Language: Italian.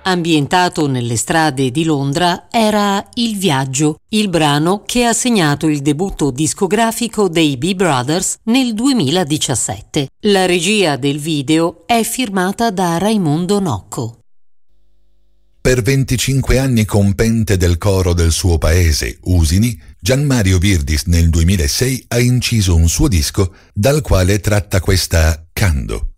Ambientato nelle strade di Londra, era Il Viaggio, il brano che ha segnato il debutto discografico dei Bee Brothers nel 2017. La regia del video è firmata da Raimondo Nocco. Per 25 anni compente del coro del suo paese, Usini, Gianmario Virdis nel 2006 ha inciso un suo disco dal quale tratta questa Cando.